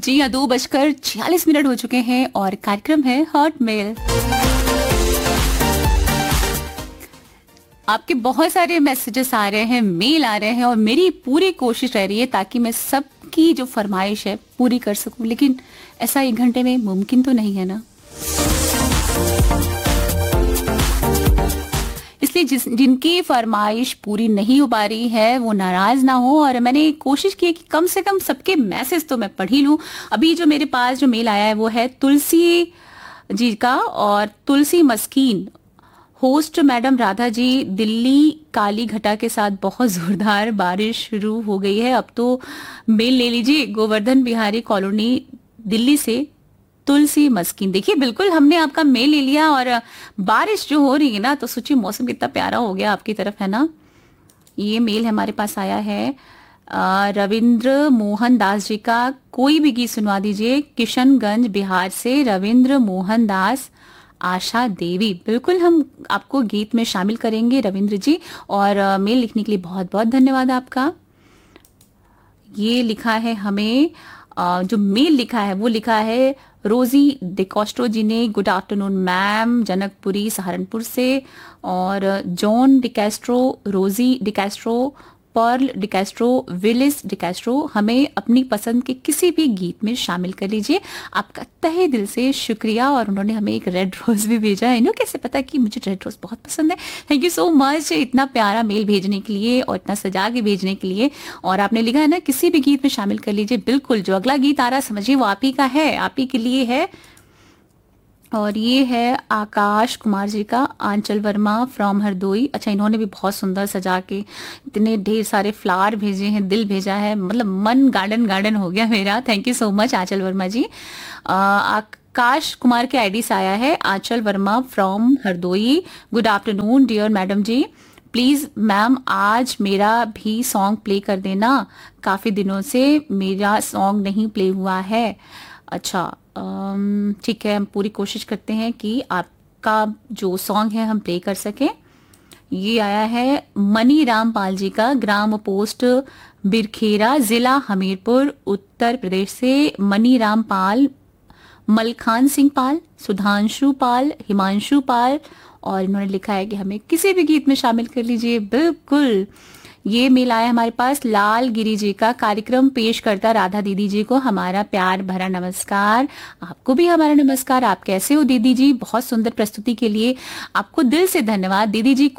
जी हाँ, 2:46 हो चुके हैं और कार्यक्रम है हॉट मेल। आपके बहुत सारे मैसेजेस आ रहे हैं, मेल आ रहे हैं और मेरी पूरी कोशिश रह रही है ताकि मैं सबकी जो फरमाइश है पूरी कर सकूं, लेकिन ऐसा 1 घंटे में मुमकिन तो नहीं है ना। इसलिए जिनकी फरमाइश पूरी नहीं हो पा रही है वो नाराज ना हो, और मैंने कोशिश की है कि कम से कम सबके मैसेज तो मैं पढ़ ही लूं। अभी जो मेरे पास जो मेल आया है वो है तुलसी जी का, और तुलसी मस्कीन होस्ट मैडम राधा जी, दिल्ली काली घटा के साथ बहुत जोरदार बारिश शुरू हो गई है। अब तो मेल ले लीजिए, गोवर्धन बिहारी कॉलोनी दिल्ली से तुलसी मस्किन। देखिए बिल्कुल हमने आपका मेल ले लिया, और बारिश जो हो रही है ना तो सोचिए मौसम कितना प्यारा हो गया आपकी तरफ, है ना। ये मेल हमारे पास आया है रविंद्र मोहन दास जी का। कोई भी गीत सुनवा दीजिए, किशनगंज बिहार से रविंद्र मोहन दास आशा देवी। बिल्कुल हम आपको गीत में शामिल करेंगे रविंद्र जी, और मेल लिखने के लिए बहुत बहुत धन्यवाद आपका। ये लिखा है हमें, जो मेल लिखा है वो लिखा है रोजी डिकास्ट्रो जी ने। Good afternoon ma'am, Janakpuri Saharanpur से। और जॉन डिकास्ट्रो, रोजी डिकास्ट्रो, पर्ल डिकास्ट्रो, विलिस डिकास्ट्रो, हमें अपनी पसंद के किसी भी गीत में शामिल कर लीजिए। आपका तहे दिल से शुक्रिया। और उन्होंने हमें एक रेड रोज भी भेजा है। इन्हों कैसे पता कि मुझे रेड रोज बहुत पसंद है। थैंक यू सो मच इतना प्यारा मेल भेजने के लिए और इतना सजा के भेजने के लिए। और आपने लिखा है ना किसी भी गीत में शामिल कर लीजिए। बिल्कुल जो अगला गीत आ रहा समझिए वो आप ही का है, आप ही के लिए है। और ये है आकाश कुमार जी का, आंचल वर्मा फ्रॉम हरदोई। अच्छा, इन्होंने भी बहुत सुंदर सजा के इतने ढेर सारे फ्लावर भेजे हैं, दिल भेजा है, मतलब मन गार्डन गार्डन हो गया मेरा। थैंक यू सो मच आंचल वर्मा जी। आकाश कुमार के आईडी से आया है, आंचल Verma from Hardoi. Good afternoon dear madam ji, please ma'am आज मेरा भी सॉन्ग प्ले कर देना, काफी दिनों से मेरा सॉन्ग नहीं प्ले हुआ है। अच्छा ठीक है, हम पूरी कोशिश करते हैं कि आपका जो सॉन्ग है हम प्ले कर सकें। ये आया है मनी राम पाल जी का, ग्राम पोस्ट बिरखेरा, जिला हमीरपुर, उत्तर प्रदेश से। मनी राम पाल, मलखान सिंह पाल, सुधांशु पाल, हिमांशु पाल, और इन्होंने लिखा है कि हमें किसी भी गीत में शामिल कर लीजिए। बिल्कुल ये मेल आया हमारे पास लाल गिरी जी का, कार्यक्रम पेश करता राधा दीदी जी को हमारा प्यार भरा नमस्कार। आपको भी हमारा नमस्कार। आप कैसे हो दीदी जी? बहुत सुंदर प्रस्तुति के लिए आपको दिल से धन्यवाद दीदी जी।